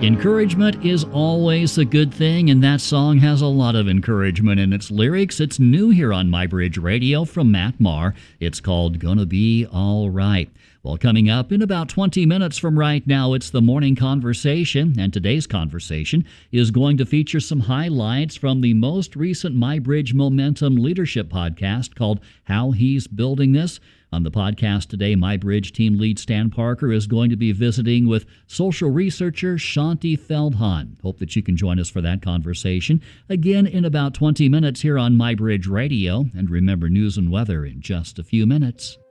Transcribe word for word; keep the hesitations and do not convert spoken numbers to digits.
Encouragement is always a good thing, and that song has a lot of encouragement in its lyrics. It's new here on MyBridge Radio from Matt Maher. It's called Gonna Be All Right. Well, coming up in about twenty minutes from right now, it's the Morning Conversation, and today's conversation is going to feature some highlights from the most recent MyBridge Momentum Leadership podcast called How He's Building This. On the podcast today, MyBridge team lead Stan Parker is going to be visiting with social researcher Shaunti Feldhahn. Hope that you can join us for that conversation again in about twenty minutes here on MyBridge Radio. And remember, news and weather in just a few minutes.